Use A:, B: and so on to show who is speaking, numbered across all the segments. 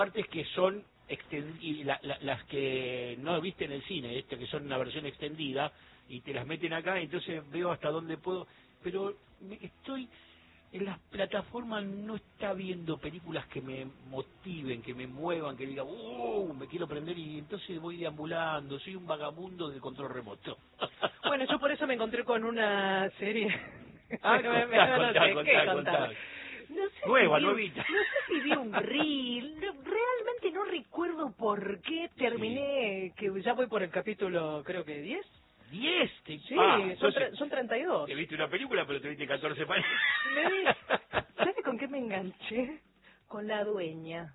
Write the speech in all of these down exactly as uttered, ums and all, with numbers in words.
A: partes que son y la, la, las que no viste en el cine, este, que son una versión extendida, y te las meten acá, entonces veo hasta dónde puedo, pero me, estoy en las plataformas, no está viendo películas que me motiven, que me muevan, que diga, uh, me quiero prender, y entonces voy deambulando, soy un vagabundo de control remoto.
B: Bueno, yo por eso me encontré con una serie.
A: Ah,
B: me,
A: contá,
B: me, no
A: contá,
B: sé,
A: contá,
B: ¿qué
A: contá.
B: contar? No sé
A: Nueva,
B: si vi,
A: nuevita.
B: no sé si vi un reel, no- realmente no recuerdo por qué terminé, que ya voy por el capítulo, creo que diez.
A: ¿Diez? Te...
B: Sí,
A: Ah,
B: son,
A: entonces,
B: tre- son treinta y dos.
A: te viste una película, pero te viste catorce países.
B: Me vi, ¿sabes con qué me enganché? Con La Dueña.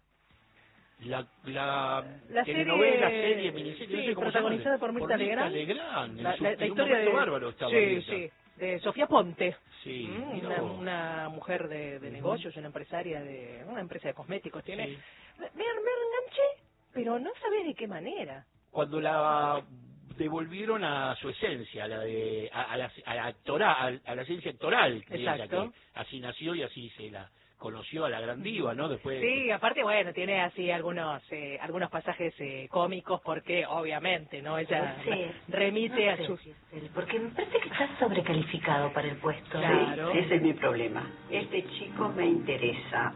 A: La, la,
B: La
A: telenovela,
B: serie,
A: serie, miniserie, no
B: sí,
A: sé cómo
B: protagonizada
A: llamarle.
B: por Mirta
A: Por Mirta
B: Legrand.
A: Legrand.
B: La,
A: En, su,
B: la, la
A: en un
B: historia
A: momento
B: de...
A: bárbaro estaba
B: Sí,
A: Mirta.
B: sí, de Sofía Ponte.
A: Sí,
B: Mm,
A: mira
B: una,
A: vos.
B: una mujer de, de
A: Uh-huh.
B: negocios, una empresaria de... Una empresa de cosméticos tiene.
A: Sí.
B: Me, me enganché, pero no sabía de qué manera.
A: Cuando la devolvieron a su esencia, a la de a, a la, a la actoral, a la esencia actoral de ella,
B: Exacto.
A: que así nació y así se la conoció a la gran diva, ¿no? Después.
B: Sí, aparte, bueno, tiene así algunos eh, algunos pasajes eh, cómicos porque, obviamente, ¿no? Ella
C: Sí,
B: remite
C: no
B: a
C: sé
B: sus...
C: si es él, porque me parece que está sobrecalificado para el puesto.
B: Claro.
D: Sí, ese es mi problema. Este chico me interesa.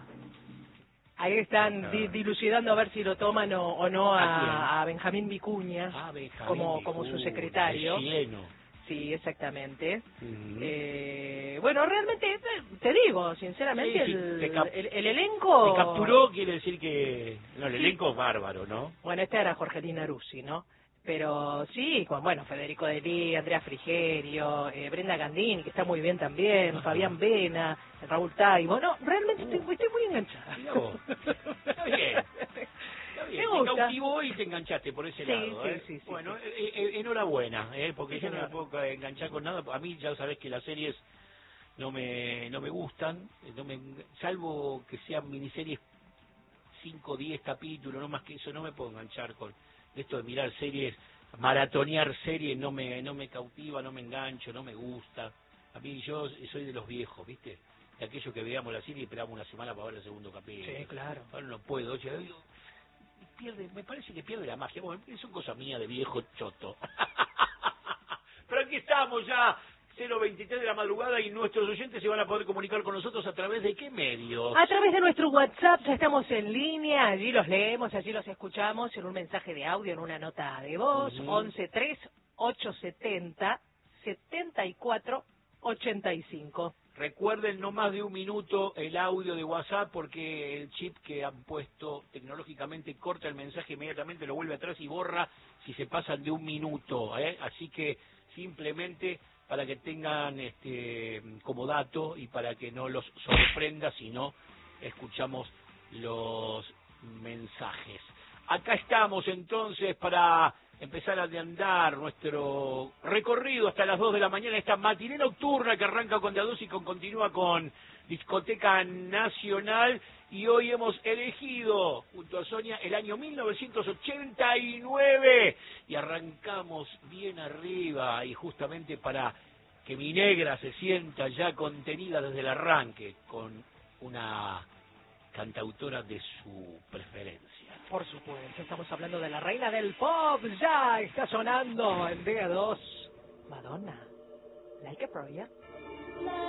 B: Ahí están di- dilucidando a ver si lo toman o, o no
A: ¿A
B: a, a Benjamín Vicuña
A: Ah, Benjamín
B: como como su
A: Vicuña,
B: secretario.
A: el chileno.
B: Sí, exactamente.
A: Uh-huh.
B: eh, bueno, realmente, eh, te digo, sinceramente,
A: Sí, sí,
B: el,
A: te cap-
B: el, el elenco...
A: Te capturó, quiere decir que... No, el
B: Sí.
A: elenco es bárbaro, ¿no?
B: Bueno, esta era Jorgelina Ruzzi, ¿no? Pero sí, con, bueno, Federico Delí, Andrea Frigerio, eh, Brenda Gandini, que está muy bien también,
A: Ajá.
B: Fabián Vena, Raúl Taibo. No, realmente
A: Uh.
B: estoy, estoy muy enganchada.
A: Mirá vos. Está bien. Está bien.
B: Me
A: Te
B: gusta.
A: cautivó y te enganchaste por ese
B: Sí,
A: lado,
B: sí,
A: ¿eh?
B: sí, sí,
A: Bueno,
B: sí.
A: eh, eh, enhorabuena, ¿eh? Porque
B: Sí,
A: yo no me
B: señor.
A: puedo enganchar con nada. A mí ya sabés que las series no me no me gustan, eh, no me, salvo que sean miniseries cinco o diez capítulos, no más que eso, no me puedo enganchar con esto de mirar series, maratonear series, no me no me cautiva, no me engancho, no me gusta. A mí yo soy de los viejos, ¿viste? De aquellos que veíamos la serie y esperábamos una semana para ver el segundo capítulo.
B: Sí, claro.
A: Ahora no puedo, oye, digo, pierde, me parece que pierde la magia. Bueno, son cosas mías de viejo choto. Pero aquí estamos ya, cero veintitrés de la madrugada, y nuestros oyentes se van a poder comunicar con nosotros a través de qué medios.
B: A través de nuestro WhatsApp ya estamos en línea, allí los leemos, allí los escuchamos en un mensaje de audio, en una nota de voz,
A: Uh-huh.
B: once tres ocho setenta setenta y cuatro ochenta y cinco.
A: Recuerden, no más de un minuto el audio de WhatsApp, porque el chip que han puesto tecnológicamente corta el mensaje inmediatamente, lo vuelve atrás y borra si se pasan de un minuto, ¿eh? Así que simplemente para que tengan este como dato y para que no los sorprenda si no escuchamos los mensajes. Acá estamos entonces para empezar a andar nuestro recorrido hasta las dos de la mañana, esta matiné nocturna que arranca con Daduz y con, continúa con Discoteca Nacional, y hoy hemos elegido junto a Sonia el año mil novecientos ochenta y nueve y arrancamos bien arriba, y justamente para que mi negra se sienta ya contenida desde el arranque con una cantautora de su preferencia.
B: Por supuesto, estamos hablando de la reina del pop, ya está sonando en D dos, Madonna, Like a Prayer.